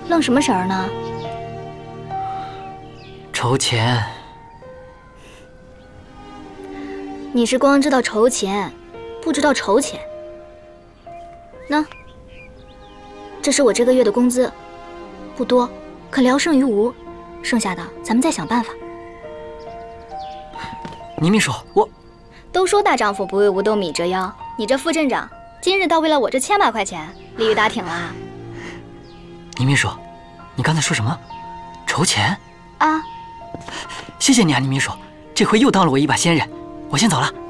愣什么神儿呢？ 筹钱。 你是光知道筹钱，不知道筹钱。那，这是我这个月的工资，不多，可聊胜于无。剩下的咱们再想办法。 倪秘书，我都说大丈夫不为五斗米折腰，你这副镇长今日倒为了我这1000把块钱，鲤鱼打挺啦。 倪秘书，你刚才说什么？筹钱？ 啊！ 谢谢你啊，倪秘书，这回又当了我一把仙人。我先走了。